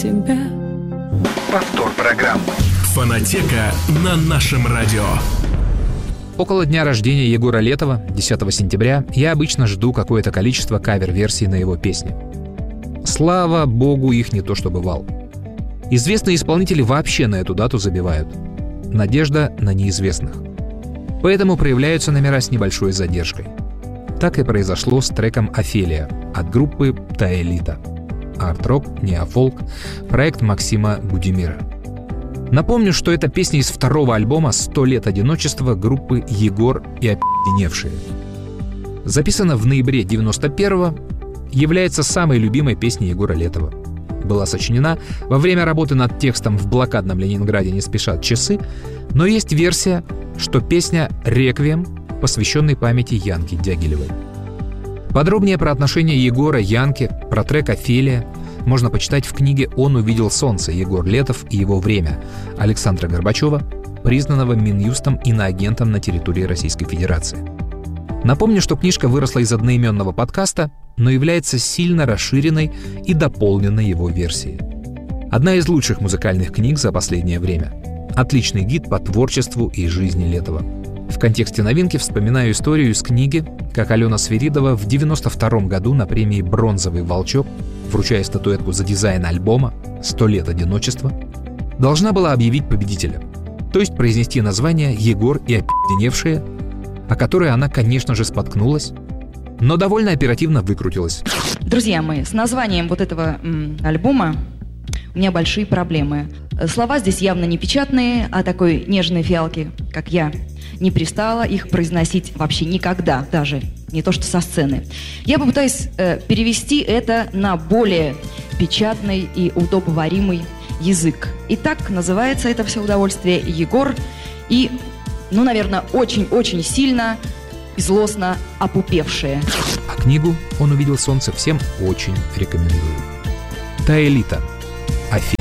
тебя. Повтор программы. Фонотека на нашем радио. Около дня рождения Егора Летова, 10 сентября, я обычно жду какое-то количество кавер-версий на его песни. Слава богу, их не то что бывало. Известные исполнители вообще на эту дату забивают. Надежда на неизвестных. Поэтому проявляются номера с небольшой задержкой. Так и произошло с треком «Офелия» от группы «Таэлита». Арт-рок, неофолк, проект Максима Гудимира. Напомню, что это песня из второго альбома «100 лет одиночества» группы «Егор и опи***невшие». Записана в ноябре 91-го, является самой любимой песней Егора Летова. Была сочинена во время работы над текстом «В блокадном Ленинграде не спешат часы», но есть версия, что песня «Реквием», посвященный памяти Янки Дягилевой. Подробнее про отношения Егора, Янки, про трек «Офелия» можно почитать в книге «Он увидел солнце. Егор Летов и его время» Александра Горбачева, признанного Минюстом иноагентом на территории Российской Федерации. Напомню, что книжка выросла из одноименного подкаста, но является сильно расширенной и дополненной его версией. Одна из лучших музыкальных книг за последнее время. Отличный гид по творчеству и жизни Летова. В контексте новинки вспоминаю историю из книги, как Алена Свиридова в 92 году на премии «Бронзовый волчок», вручая статуэтку за дизайн альбома «100 лет одиночества», должна была объявить победителя, то есть произнести название «Егор и опи***невшие», о которой она, конечно же, споткнулась, но довольно оперативно выкрутилась. Друзья мои, с названием вот этого альбома у меня большие проблемы. Слова здесь явно не печатные, а такой нежной фиалки, как я, не пристала их произносить вообще никогда, даже не то что со сцены. Я попытаюсь перевести это на более печатный и удобоваримый язык. Итак, называется это все удовольствие «Егор» и, наверное, очень-очень сильно и злостно опупевшие. А книгу «Он увидел солнце» всем очень рекомендую. Таэлита. Офелия.